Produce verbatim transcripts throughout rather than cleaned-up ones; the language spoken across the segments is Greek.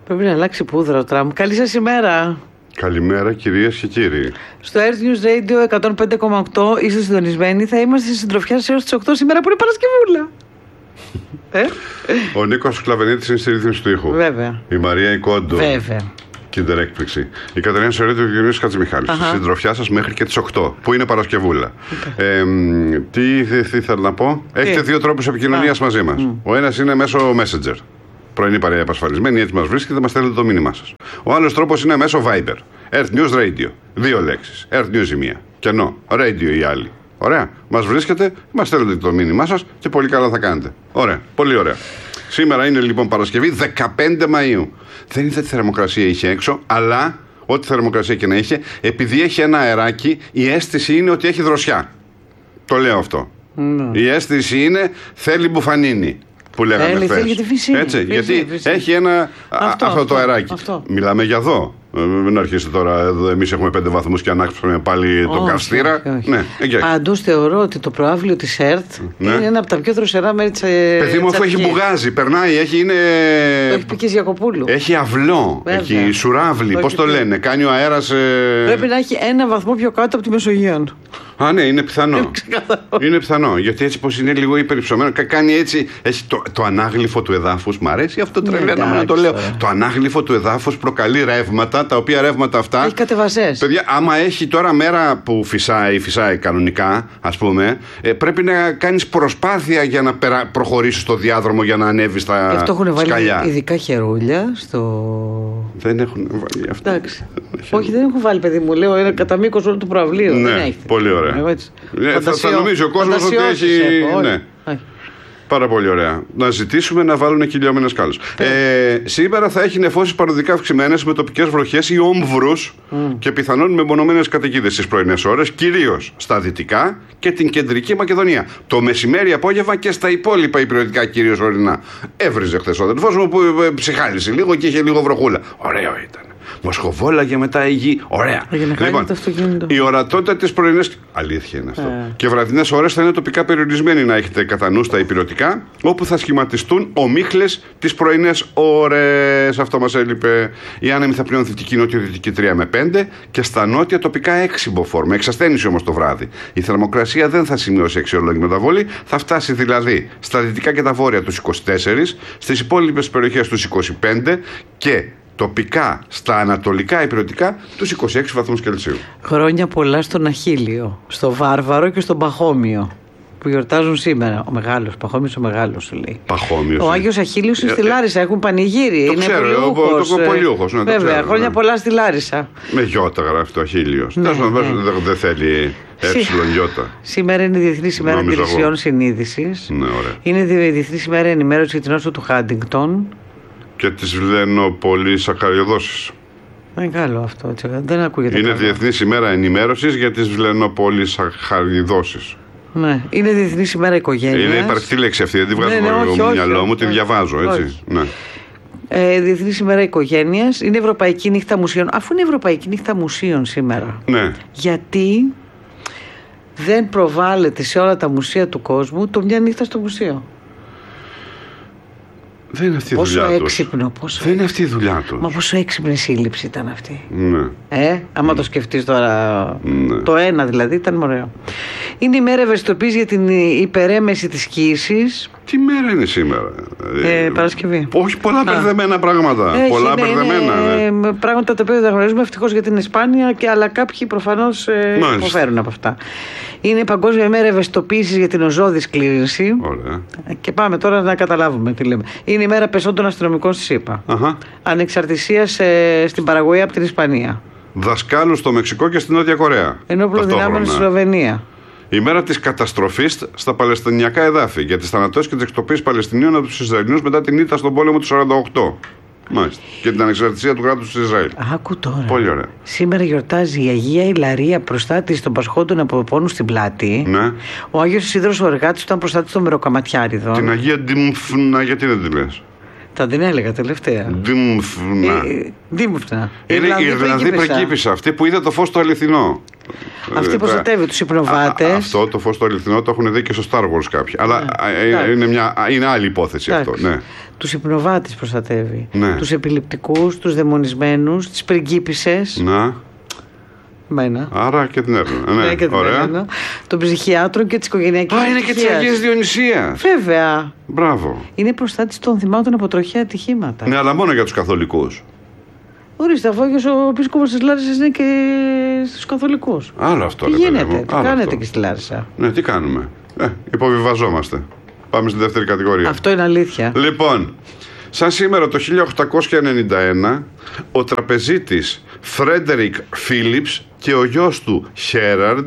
Πρέπει να αλλάξει πούδρα ο Τραμπ. Καλή σας ημέρα. Καλημέρα κυρίες και κύριοι. Στο Earth News Radio εκατόν πέντε κόμμα οκτώ είστε συντονισμένοι. Θα είμαστε στη συντροφιά σας έως τις οκτώ σήμερα που είναι Παρασκευούλα. ε? Ο Νίκος Κλαβενίτης είναι στη ρύθμιση του ήχου. Βέβαια. Η Μαρία Ικόντο. Βέβαια. Κίντερ έκπληξη. Η Κατερίνα Σωρέτη και ο Γιώργος Χατζημιχάλης. Στη συντροφιά σας μέχρι και τις οκτώ, που είναι Παρασκευούλα. Okay. Ε, τι, τι, τι θέλω να πω. Έχετε δύο τρόπους επικοινωνίας μαζί μας. Mm. Ο ένας είναι μέσω Messenger. Πρωινή παρέα επασφαλισμένη, έτσι μας βρίσκεται, μας στέλνετε το μήνυμά σας. Ο άλλος τρόπος είναι μέσω Viber. Earth News Radio. Δύο λέξεις. Earth News η μία. Κενό. Radio η άλλη. Ωραία. Μας βρίσκετε, μας στέλνετε το μήνυμά σας και πολύ καλά θα κάνετε. Ωραία. Πολύ ωραία. Σήμερα είναι λοιπόν Παρασκευή δεκαπέντε Μαΐου. Δεν είναι ότι θερμοκρασία είχε έξω, αλλά ό,τι θερμοκρασία και να είχε, επειδή έχει ένα αεράκι, η αίσθηση είναι ότι έχει δροσιά. Το λέω αυτό. Mm. Η αίσθηση είναι θέλει μπουφανίνη. Που λέγαμε Θέλει, χθες. θέλει γιατί φυσεί, Έτσι, φυσεί, γιατί φυσεί. έχει ένα αυτό, α, αυτό, αυτό το αεράκι. Αυτό. Μιλάμε για εδώ. Ε, μην αρχίσετε τώρα, εδώ εμείς έχουμε πέντε βαθμούς και ανάψουμε πάλι τον καυστήρα. Ναι, okay. Πάντως θεωρώ ότι το προαύλιο της ΕΡΤ ναι. είναι ένα από τα πιο δροσερά μέρη της Αθηνικής. Παιδί μου, αφού έχει μπουγάζει, περνάει, έχει είναι. Το έχει πει και Γιακοπούλου. Έχει αυλό, βέβαια. Έχει σουράβλι, πώς το λένε, κάνει ο αέρας. Ε... Πρέπει να έχει ένα βαθμό πιο κάτω από τη Μεσογείο. Α, ναι, είναι πιθανό. Είναι πιθανό. Γιατί έτσι πως είναι λίγο υπερυψωμένο, κάνει έτσι. Έχει το, το ανάγλυφο του εδάφους. Μ' αρέσει αυτό τρελαίναμε να το λέω. Τώρα. Το ανάγλυφο του εδάφους προκαλεί ρεύματα, τα οποία ρεύματα αυτά. Έχει κατεβασές. Παιδιά, άμα έχει τώρα μέρα που φυσάει, φυσάει κανονικά, ας πούμε, ε, πρέπει να κάνεις προσπάθεια για να περα, προχωρήσεις στο διάδρομο για να ανέβεις στα σκαλιά. Αυτό έχουν βάλει ειδικά χερούλια στο. Δεν έχουν βάλει αυτό. Εντάξει. Όχι, δεν έχουν βάλει, παιδί μου. Λέω είναι κατά μήκος όλου του προαυλίου. Ναι, δεν έχει. Πολύ ωραία. Ε, θα, θα νομίζει ο κόσμος ότι έχει. Ναι. Πάρα πολύ ωραία. Να ζητήσουμε να βάλουν κυλιόμενες σκάλες. Ε, σήμερα θα έχει νεφώσεις παροδικά αυξημένες με τοπικές βροχές ή όμβρους mm. και πιθανόν μεμονωμένες καταιγίδες στις πρωινές ώρες, κυρίως στα δυτικά και την κεντρική Μακεδονία. Το μεσημέρι, απόγευμα και στα υπόλοιπα υπηρετικά, κυρίως ορεινά. Έβριζε χθες ο αδελφός μου που ε, ψυχάλισε λίγο και είχε λίγο βροχούλα. Ωραίο ήταν. Μοσχοβόλαγε μετά η γη. Ωραία. Λοιπόν, η ορατότητα της πρωινής. Αλήθεια είναι αυτό. Ε. Και βραδινές ώρες θα είναι τοπικά περιορισμένοι να έχετε κατά νου στα υπηρετικά, όπου θα σχηματιστούν ομίχλες τις πρωινές ώρες. Αυτό μας έλειπε. Η άνεμη θα πλέον θετική νότιο-δυτική τρία με πέντε και στα νότια τοπικά έξι μποφόρ. Με εξασθένηση όμως το βράδυ. Η θερμοκρασία δεν θα σημειώσει αξιόλογη μεταβολή. Θα φτάσει δηλαδή στα δυτικά και τα βόρεια τους είκοσι τέσσερα, στις υπόλοιπες περιοχές τους είκοσι πέντε και τοπικά στα ανατολικά υπηρετικά τους είκοσι έξι βαθμούς Κελσίου. Χρόνια πολλά στον Αχίλιο, στο Βάρβαρο και στον Παχώμιο που γιορτάζουν σήμερα. Ο μεγάλος, Παχώμιος ο μεγάλος σου λέει. Παχώμιος. Ο Άγιος Αχίλιος είναι στη Λάρισα, έχουν πανηγύρι. Το είναι ξέρω, πολιούχος. Το πολιούχος, ναι, βέβαια, το ξέρω, χρόνια ναι. πολλά στη Λάρισα. Με γιώτα γράφει το Αχίλιος. Ναι, ναι. Δεν θέλει έψιλον γιώτα. Σήμερα είναι η Διεθνής ημέρα υπηρεσιών συνείδησης. Ναι, ωραία. Είναι η Διεθνής ημέρα ενημέρωση για την νόσο του Χάντιγκτον. Και τις βλενοπολυσακαριοδόσεις. Είναι καλό αυτό, δεν ακούγεται. Είναι καλό. Διεθνής ημέρα ενημέρωσης για τις βλενοπολυσακαριοδόσεις. Ναι, είναι Διεθνής ημέρα οικογένειας. Είναι υπαρκτή λέξη αυτή, δεν τη βγάζω ναι, ναι, από το μυαλό μου, όχι, τη διαβάζω, έτσι. Όχι. Ναι. Ε, Διεθνής ημέρα οικογένειας, είναι Ευρωπαϊκή νύχτα μουσείων. Αφού είναι Ευρωπαϊκή νύχτα μουσείων σήμερα, ναι. γιατί δεν προβάλλεται σε όλα τα μουσεία του κόσμου το μια νύχτα στο μουσείο? Δεν είναι αυτή η πόσο δουλειά έξυπνο, πόσο... Δεν είναι αυτή η δουλειά του. Μα πόσο έξυπνη σύλληψη ήταν αυτή. Ναι. Ε, άμα mm. το σκεφτείς τώρα. Ναι. Το ένα δηλαδή ήταν ωραίο. Είναι η μέρα ευαισθητοποίησης για την υπερέμεση της κοίησης. Τι μέρα είναι σήμερα? Ε, Παρασκευή. Όχι, πολλά μπερδεμένα πράγματα. Έχει, πολλά ναι, μπερδεμένα. Ναι. Ναι. Πράγματα τα οποία δεν γνωρίζουμε ευτυχώς για την Ισπάνια, και, αλλά κάποιοι προφανώς ε, υποφέρουν από αυτά. Είναι η Παγκόσμια ημέρα ευαισθητοποίησης για την οζώδη σκλήρυνση. Ωραία. Και πάμε τώρα να καταλάβουμε τι λέμε. Είναι η μέρα πεσόντων αστυνομικών στη ΣΥΠΑ. Αχα. Ανεξαρτησίας ε, στην Παραγωγή από την Ισπανία. Δασκάλου στο Μεξικό και στην Νότια Κορέα. Ενόπλων δυνάμεων στη Σλοβενία. Η μέρα της καταστροφής στα Παλαιστινιακά εδάφη για τις θανατώσεις και τις εκτοπίσεις Παλαιστινίων από τους Ισραηλινούς μετά την ήττα στον πόλεμο του σαράντα οκτώ. Μάλιστα. Και την ανεξαρτησία του κράτους του Ισραήλ. Άκου τώρα. Πολύ ωραία. Σήμερα γιορτάζει η Αγία Ιλαρία, προστάτης των πασχόντων από πόνους στην πλάτη. Ναι. Ο Άγιος Ισίδωρος ο Εργάτης ήταν προστάτης των Μεροκαματιάριδων. Την Αγία Ντιμφνα, γιατί δεν τη λες? Θα την έλεγα τελευταία. Δίμφνα. Δίμφνα. Είναι η Ιρλανδή πριγκίπισσα, αυτή που είδε το φως το αληθινό. Αυτή προστατεύει τους υπνοβάτες. Αυτό το φως το αληθινό το έχουν δει και στο Star Wars κάποιοι. Αλλά ναι. είναι, μια, είναι άλλη υπόθεση. Εντάξει. Αυτό. Ναι. Τους υπνοβάτες προστατεύει. Ναι. Τους επιληπτικούς, τους δαιμονισμένους, τις πριγκίπισσες. Να. Μένα. Άρα και την έρευνα. Ναι, ναι, και την ωραία. Έρευνα. Των ψυχιάτρων και της οικογενειακής. Α, είναι και της Αγίας Διονυσίας. Βέβαια. Μπράβο. Είναι προστάτης των θυμάτων από τροχαία ατυχήματα. Ναι, αλλά μόνο για τους καθολικούς. Ορίστε, αφού ο επίσκοπος της Λάρισσας είναι και στους καθολικούς. Άλλο αυτό. Τι ρε, γίνεται, μου. τι Άλλο κάνετε αυτό. Και στη Λάρισα. Ναι, τι κάνουμε. Ε, υποβιβαζόμαστε. Πάμε στη δεύτερη κατηγορία. Αυτό είναι αλήθεια. Λοιπόν, σαν σήμερα το χίλια οκτακόσια ενενήντα ένα, ο τραπεζίτης Φρέντερικ Φίλιπς και ο γιος του Χέραρντ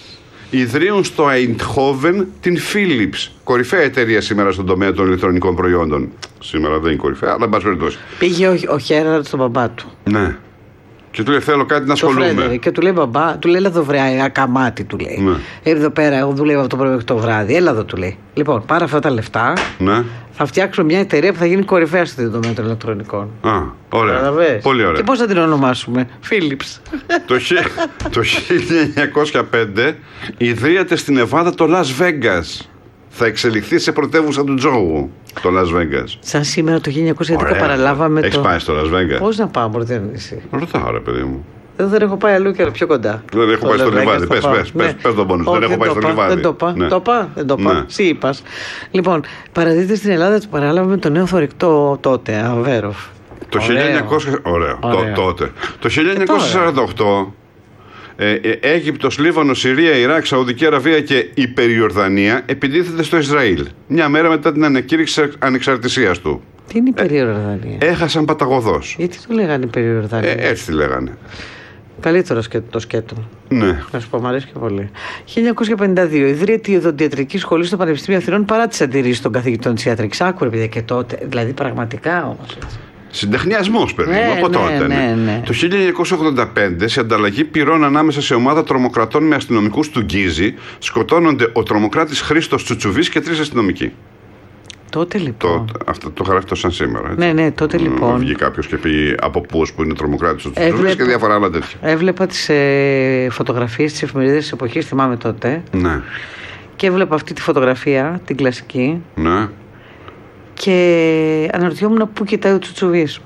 ιδρύουν στο Αϊντχόβεν την Philips, κορυφαία εταιρεία σήμερα στον τομέα των ηλεκτρονικών προϊόντων. Σήμερα δεν είναι κορυφαία, αλλά εν πάση περιπτώσει. Πήγε ο, ο Χέραρντ στον μπαμπά του. Ναι. Και του λέει: θέλω κάτι να ασχολούμαι. Και του λέει: μπαμπά, του λέει: έλα εδώ βρέα, ακαμάτι, του λέει. Ναι. Εδώ πέρα, εγώ δουλεύω από το πρωί μέχρι το βράδυ. Έλα εδώ, του λέει. Λοιπόν, πάρε αυτά τα λεφτά. Ναι. Θα φτιάξουμε μια εταιρεία που θα γίνει κορυφαία στον τομέα των ηλεκτρονικών. Α, ωραία. Καταλαβες. Πολύ ωραία. Και πώς θα την ονομάσουμε, Philips. το, το χίλια εννιακόσια πέντε ιδρύεται στην Νεβάδα το Las Vegas. Θα εξελιχθεί σε πρωτεύουσα του τζόγου το Las Vegas. Σαν σήμερα το χίλια εννιακόσια έντεκα παραλάβαμε. Έχεις το... πάει στο Las Vegas? Πώς να πάω, μπορείτε να είσαι. Ρωτάω, ρε παιδί μου. Εδώ δεν έχω πάει αλλού και πιο κοντά. Δεν έχω πάει στο λιβάδι. Πες, πες, ναι. πες, πες τον πόνο. Δεν έχω πάει στο λιβάδι. Δεν το είπα. Ναι. Το είπα. Δεν το είπα. Ναι. Εσύ είπας. Λοιπόν, παραδείτε στην Ελλάδα του παράλαβαμε το νέο θωρηκτό τότε, Αβέροφ. Το χίλια εννιακόσια... Ωραίο. Ωραίο. Το, τότε. Το χίλια εννιακόσια σαράντα οκτώ ε, ε, Αίγυπτος, Λίβανος, Συρία, Ιράκ, Σαουδική Αραβία και η Περιορδανία επιτίθεται στο Ισραήλ. Μια μέρα μετά την ανακήρυξη ανεξαρτησίας του. Τι είναι η Περιορδανία? Ε, έχασαν παταγωδός. Γιατί το λέγανε η Περιορδανία? Ε, έτσι τη λέγανε. Καλύτερο το σκέτο. Ναι. Να σου πω, μου αρέσει και πολύ. χίλια εννιακόσια πενήντα δύο ιδρύεται η Οδοντιατρική Σχολή στο Πανεπιστήμιο Αθηνών παρά τις αντιρρήσεις των καθηγητών της ιατρικής. Άκουρε, παιδιά, και τότε. Δηλαδή, πραγματικά όμως. Συντεχνιασμός, παιδί μου, ναι, από ναι, τότε. Ναι, ναι, ναι. Το χίλια εννιακόσια ογδόντα πέντε, σε ανταλλαγή πυρών ανάμεσα σε ομάδα τρομοκρατών με αστυνομικούς του Γκίζη, σκοτώνονται ο τρομοκράτης Χρήστος Τσουτσουβής και τρεις αστυνομικοί. Τότε λοιπόν. Το, αυτό το χαρακτήρα σαν σήμερα. Έτσι. Ναι, ναι, τότε λοιπόν. Βγήκε κάποιος και πει από πού που είναι τρομοκράτης ο Τσουτσουβής και διάφορα άλλα τέτοια. Έβλεπα τις ε, φωτογραφίες της εφημερίδας της εποχής, θυμάμαι τότε. Ναι. Και έβλεπα αυτή τη φωτογραφία, την κλασική. Ναι. Και αναρωτιόμουν πού κοιτάει ο Τσουτσουβής.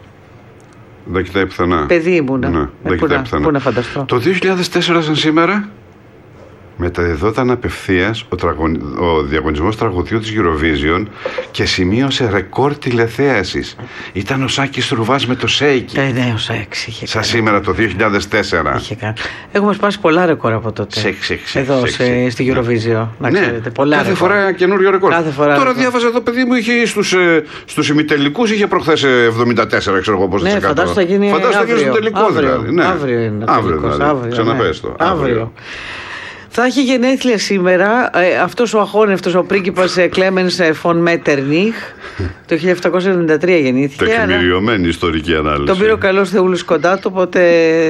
Δεν κοιτάει πουθενά. Παιδί ήμουνα. Ναι, ε, δεν πού, να, πουθενά. πού να φανταστώ. Το δύο χιλιάδες τέσσερα σαν σήμερα μεταδιδόταν απευθείας ο, τραγων... ο διαγωνισμός τραγουδιού της Eurovision και σημείωσε ρεκόρ τηλεθέασης. Ήταν ο Σάκης Ρουβάς με το Σέικι. Ε, ναι, ο Σάκης είχε σαν κάνει. σήμερα το δύο χιλιάδες τέσσερα. Είχε κάνει. Έχουμε σπάσει πολλά ρεκόρ από τότε. Σεξ, σεξ, εδώ σεξ, σε, σεξ. στη Eurovision. Να ναι. ξέρετε. Πολλά κάθε ρεκόρ. φορά καινούριο ρεκόρ. Κάθε φορά Τώρα ρεκόρ. διάβαζα το παιδί μου είχε στους, ε, στους ημιτελικούς είχε προχθές εβδομήντα τέσσερα, ξέρω εγώ πώς ναι, φαντάζομαι θα γίνει φαντάζομαι θα γίνει στο τελικό αύριο, δηλαδή. Ναι. Αύριο είναι το αύριο, τελικός, δηλαδή. αύριο, Ξαναπες ναι. το. Αύριο. αύριο. Θα έχει γενέθλια σήμερα ε, αυτός ο αχώνευτος, ο πρίγκιπας ε, Κλέμενς φον Μέττερνιχ. Το χίλια επτακόσια εβδομήντα τρία γεννήθηκε. Τεκμηριωμένη ιστορική ανάλυση. Τον πήρε ο καλός Θεούλης κοντά του, οπότε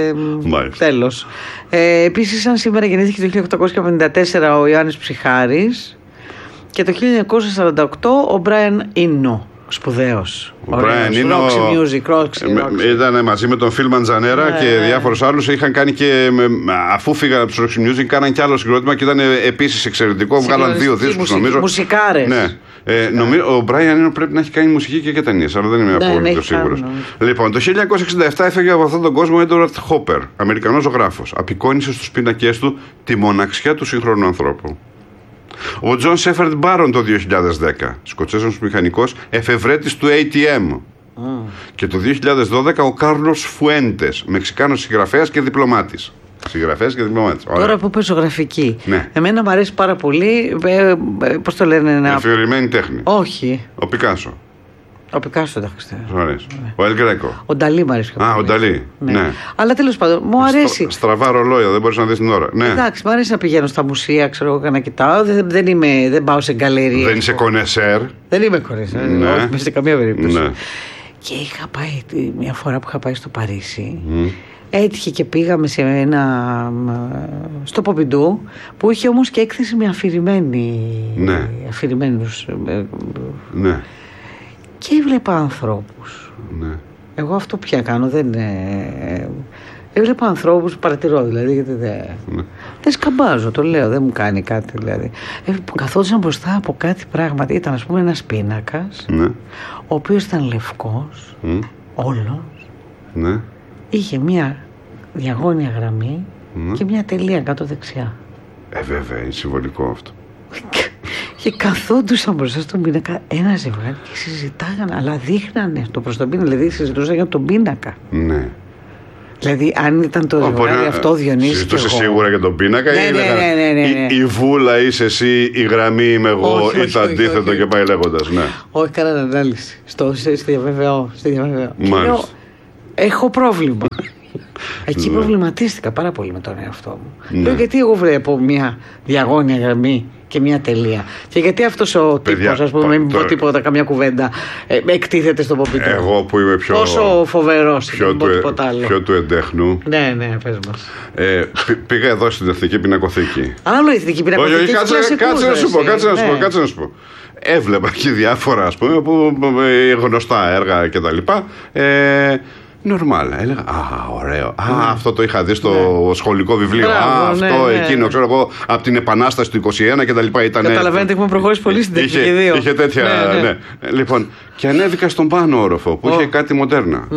τέλος. Ε, επίσης, σαν σήμερα γεννήθηκε το χίλια οκτακόσια πενήντα τέσσερα ο Ιωάννης Ψυχάρης και το χίλια εννιακόσια σαράντα οκτώ ο Μπράιαν Ίνο. Σπουδαίος. Ο Μπράιαν Ίνο Roxy Music, Roxy, Roxy. Ήταν μαζί με τον Φιλ Μαντζανέρα ναι, και ναι. διάφορους άλλους. Είχαν κάνει και, αφού φύγαν από τους Roxy Music, κάναν κι άλλο συγκρότημα και ήταν επίσης εξαιρετικό. Βγάλαν δύο δίσκους νομίζω. Μουσικάρες. Ναι. Ε, νομίζω, ο Μπράιαν Ίνο πρέπει να έχει κάνει μουσική και για ταινίες, αλλά δεν είμαι ναι, απόλυτο σίγουρος. Λοιπόν, το χίλια εννιακόσια εξήντα επτά έφεγε από αυτόν τον κόσμο ο Έντουαρτ Χόπερ, Αμερικανός ζωγράφος. Απεικόνισε στους πίνακές του τη μοναξιά του σύγχρονου ανθρώπου. Ο Τζον Σέφερντ Μπάρον το δύο χιλιάδες δέκα, Σκοτσέζος μηχανικός, εφευρέτης του έι τι εμ. Mm. Και το δύο χιλιάδες δώδεκα ο Κάρλος Φουέντες, Μεξικάνος συγγραφέας και διπλωμάτης. Συγγραφέας και διπλωμάτης. Τώρα που πες ζωγραφική. Ναι. Εμένα μου αρέσει πάρα πολύ. Ε, ε, πώς το λένε, ένα. Εφηωρημένη τέχνη. Όχι. Ο Πικάσο. Ο Πικάσο, εντάξει. Ναι. Ο Ελ Γκρέκο. Ο Νταλή μου αρέσει πιο πολύ. Α, ο Νταλή. Ναι. Ναι. Αλλά τέλος πάντων, μου αρέσει. Στρα, στραβά ρολόια, δεν μπορείς να δεις την ώρα. Ναι. Εντάξει, μου αρέσει να πηγαίνω στα μουσεία, ξέρω εγώ, να κοιτάω. Δεν, δεν, είμαι, δεν πάω σε γκαλερί. Δεν είσαι κονεσέρ. Δεν είμαι κονεσέρ. Ναι. Όχι, σε καμία περίπτωση. Ναι. Και είχα πάει μια φορά που είχα πάει στο Παρίσι. Mm. Έτυχε και πήγαμε σε ένα, στο Πομπιντού που είχε όμως και έκθεση με αφηρημένη, ναι. αφηρημένους. Ναι. και έβλεπα ανθρώπους. Ναι. Εγώ αυτό πια κάνω, δεν είναι... Έβλεπα ανθρώπους, παρατηρώ δηλαδή, γιατί δεν... Ναι. Δεν σκαμπάζω, το λέω, δεν μου κάνει κάτι δηλαδή. Ε, που καθόντουσαν μπροστά από κάτι πράγματι, ήταν ας πούμε ένας πίνακας, ναι. ο οποίος ήταν λευκός, mm. όλος, ναι. είχε μια διαγώνια γραμμή mm. και μια τελεία κάτω δεξιά. Ε, βέβαια, είναι συμβολικό αυτό. Και καθόντουσαν μπροστά στον πίνακα ένα ζευγάρι και συζητάγανε, αλλά δείχνανε το προς τον πίνακα, δηλαδή συζητούσαν για τον πίνακα. Ναι. Δηλαδή, αν ήταν το ζευγάρι αυτό, Διονύση. Συζητούσε σίγουρα για τον πίνακα, ναι, ή ναι, ναι, ναι, ναι, ναι. Η, η βούλα είσαι εσύ, η γραμμή είμαι εγώ, όχι, ή όχι, το όχι, αντίθετο όχι, όχι. Και πάει λέγοντας. Ναι. Όχι, κάνανε ανάλυση. Στο διαβεβαιώ. Λέω, έχω πρόβλημα. Εκεί προβληματίστηκα πάρα πολύ με τον εαυτό μου. Λέω, γιατί εγώ βλέπω μια διαγώνια γραμμή και μια τελεία. Και γιατί αυτός ο τύπος, ας πούμε, μην πω τίποτα, καμιά κουβέντα, ε, εκτίθεται στον Ποπιτό. Εγώ που είμαι πιο. Πόσο φοβερός, δεν πω τίποτα άλλο. Πιο του εντέχνου. Ναι, ναι, πες μας. Ε, πήγα εδώ στην Εθνική Πινακοθήκη. Άλλο η Εθνική Πινακοθήκη. Όχι, κάτσε, κάτσε να σου πω, κάτσε να σου πω, κάτσε να σου πω. Έβλεπα και διάφορα, ας πούμε, που, γνωστά έργα κτλ. Ε, Νορμάλ. Έλεγα, α, ωραίο. Α, ναι. Αυτό το είχα δει στο ναι. σχολικό βιβλίο. Μπράβο, α, αυτό, ναι, εκείνο, ναι. ξέρω εγώ, από την Επανάσταση του είκοσι ένα κτλ. Καταλαβαίνετε, έχουμε προχωρήσει πολύ στην τεχνική δύο. Είχε τέτοια. Ναι, ναι. Ναι. Λοιπόν, και ανέβηκα στον πάνω όροφο που oh. είχε κάτι μοντέρνα.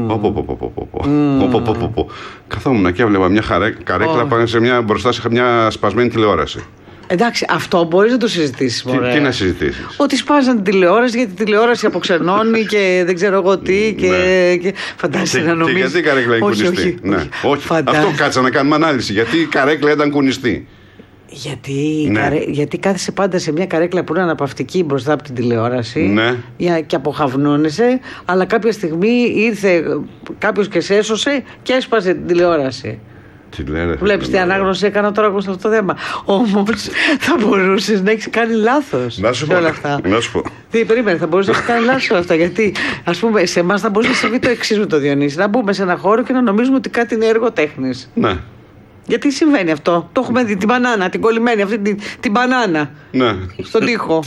Καθόμουν και έβλεπα μια καρέκλα oh. πάνω σε μια, μπροστά σε μια σπασμένη τηλεόραση. Εντάξει, αυτό μπορείς να το συζητήσεις. Τι, τι να συζητήσεις? Ότι σπάζαν την τηλεόραση, γιατί η τηλεόραση αποξενώνει και δεν ξέρω εγώ τι. Και, ναι. και... Φαντάζεσαι να νομίζεις. Και γιατί η καρέκλα είναι όχι, κουνιστή. Όχι, ναι. όχι. όχι. Αυτό κάτσα να κάνουμε ανάλυση. Γιατί η καρέκλα ήταν κουνιστή. Γιατί, ναι. καρέ... γιατί κάθεσαι πάντα σε μια καρέκλα που είναι αναπαυτική μπροστά από την τηλεόραση, ναι. και αποχαυνώνεσαι, αλλά κάποια στιγμή ήρθε κάποιος και σε έσωσε και έσπασε την τηλεόραση. Βλέπεις τι ανάγνωση έκανα τώρα εγώ σε αυτό το θέμα. Όμως θα μπορούσες να έχεις κάνει λάθος. Να σου πω. Όλα αυτά. Να σου πω. Τι περίμενε, θα μπορούσες να έχεις κάνει λάθος όλα αυτά. Γιατί ας πούμε σε εμάς θα μπορούσε να συμβεί το εξής με το Διονύση. Να μπούμε σε ένα χώρο και να νομίζουμε ότι κάτι είναι έργο τέχνης. Ναι. Γιατί συμβαίνει αυτό? Το έχουμε δει, την μπανάνα, την κολλημένη, αυτή την, την μπανάνα. Ναι. Στον τοίχο.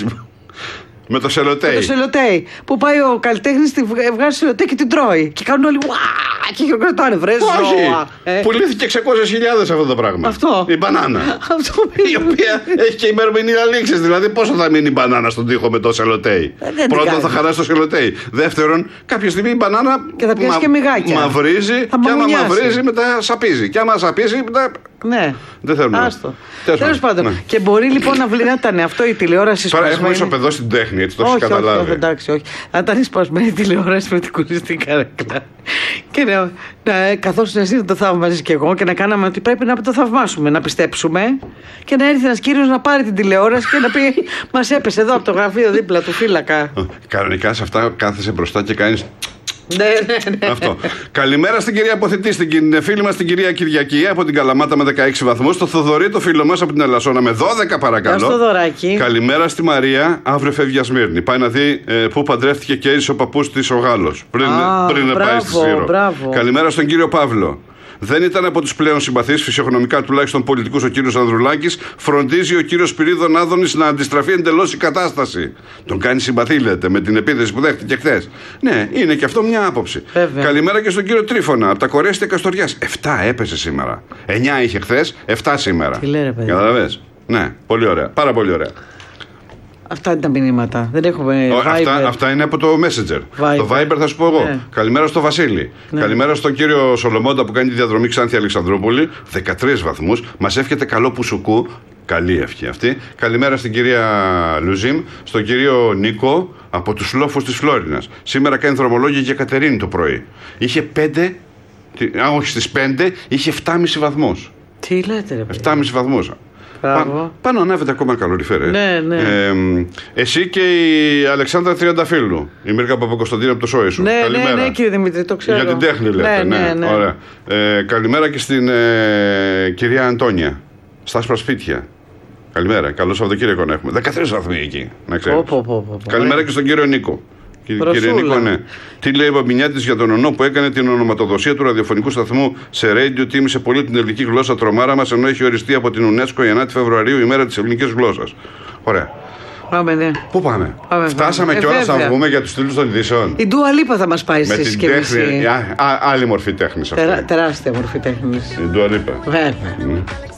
Με το σελοτέι. Με το σελοτέι. Που πάει ο καλλιτέχνης, βγάζει σελοτέι και την τρώει. Και κάνουν όλοι ουά! Και χειροκροτάνε, βρε ζώα. Ε. Πουλήθηκε εξακόσιες χιλιάδες αυτό το πράγμα. Αυτό. Η μπανάνα. Αυτό. Η οποία έχει και ημερομηνία λήξης. Δηλαδή, πόσο θα μείνει η μπανάνα στον τοίχο με το σελοτέι? Ε, Πρώτον, θα χαράσει το σελοτέι. Δεύτερον, κάποια στιγμή η μπανάνα. Και θα πιάσει μα... και μυγάκια. Μαυρίζει. Και άμα μαυρίζει, μετά σαπίζει. Και άμα σαπίζει, μετά. Ναι. Δεν θέλουμε. Άστο. Τέλος πάντων. Ναι. Και μπορεί λοιπόν να ήταν αυτό η τηλεόραση σπασμένη. Τώρα έχουμε ισοπεδώσει την τέχνη, έτσι το έχει καταλάβει. Όχι, εντάξει, όχι. Να ήταν σπασμένη τηλεόραση με την κουνιστή καρέκλα. Και να, να καθόσουν εσύ να το θαυμάζεις και εγώ και να κάναμε ότι πρέπει να το θαυμάσουμε, να πιστέψουμε. Και να έρθει ένας κύριος να πάρει την τηλεόραση και να πει μας έπεσε εδώ από το γραφείο δίπλα του φύλακα. Κανονικά σε αυτά κάθεσαι μπροστά και κάνεις. Ναι, ναι, ναι. Αυτό. Καλημέρα στην κυρία Αποθητή, στην φίλη μας την κυρία Κυριακή από την Καλαμάτα με δεκαέξι βαθμούς. Το Θοδωρή, το φίλο μας από την Ελασσόνα με δώδεκα παρακαλώ. Καλημέρα στη Μαρία, αύριο φεύγει για Σμύρνη. Πάει να δει ε, πού παντρεύτηκε και έζησε ο παππούς της ο Γάλλος. Πριν, Α, πριν να πάει στη Σύρο. Καλημέρα στον κύριο Παύλο. Δεν ήταν από τους πλέον συμπαθείς, φυσιογνωμικά τουλάχιστον πολιτικούς, ο κύριος Ανδρουλάκης. Φροντίζει ο κύριος Σπυρίδων Άδωνης να αντιστραφεί εντελώς η κατάσταση. Τον κάνει συμπαθή, λέτε, με την επίθεση που δέχτηκε χθες. Ναι, είναι και αυτό μια άποψη. Βέβαια. Καλημέρα και στον κύριο Τρίφωνα, από τα Κορέσια Καστοριάς. Εφτά έπεσε σήμερα. Εννιά είχε χθες, εφτά σήμερα. Τι λέει, ρε παιδί. Καταλαβες. Ναι, πολύ ωραία. Πάρα πολύ ωραία. Αυτά είναι τα μηνύματα. Δεν έχουμε. Ο, αυτά, αυτά είναι από το Messenger. Viber. Το Viber θα σου πω εγώ. Ναι. Καλημέρα στο Βασίλη. Ναι. Καλημέρα στον κύριο Σολομόντα που κάνει τη διαδρομή Ξάνθη Αλεξανδρούπολη. δεκατρείς βαθμούς. Μας εύχεται καλό πουσουκού. Καλή ευχή αυτή. Καλημέρα στην κυρία Λουζίμ. Στον κύριο Νίκο από τους λόφους της Φλόρινας. Σήμερα κάνει δρομολόγια για Κατερίνη το πρωί. Είχε πέντε. Α, όχι, στις πέντε είχε εφτά κόμμα πέντε βαθμούς. Τι λέτε, ρε παιδί. εφτά κόμμα πέντε βαθμούς. Πα, πάνω ανάβεται ακόμα καλοριφέρε. Ναι, ναι. Ε, εσύ και η Αλεξάνδρα Τριανταφύλλου. Η Μίρκα Παπακοσταντίνα από το Σόι σου. Ναι, καλημέρα. Ναι, ναι, κύριε Δημήτρη, το ξέρω. Για την τέχνη λέτε. Ναι, ναι, ναι. Ωραία. Ε, καλημέρα και στην ε, κυρία Αντώνια. Στα σπασπίτια. Καλημέρα. Καλό Σαββατοκύριακο να έχουμε. δεκατρείς βαθμοί εκεί. Να ξέρεις. Πω, πω, πω, πω. Καλημέρα και στον κύριο Νίκο. Κύριε Νίκο, ναι. Τι λέει ο Μπαμπινιάτης για τον ονό που έκανε την ονοματοδοσία του ραδιοφωνικού σταθμού σε radio, τίμησε πολύ την ελληνική γλώσσα τρομάρα μας, ενώ έχει οριστεί από την UNESCO η ενάτη Φεβρουαρίου ημέρα της ελληνικής γλώσσας. Ωραία. Πάμε, ναι. Πού πάμε? πάμε Φτάσαμε ε, κιόλας να βγούμε για τους τίτλους των ειδήσεων. Η Ντουα Λίπα θα μας πάει στη συσκευήση. Άλλη μορφή τέχνης. Τερά, τεράστια μορφή τέχνης. Η Ντουα Λίπα. Βέβαια. Mm.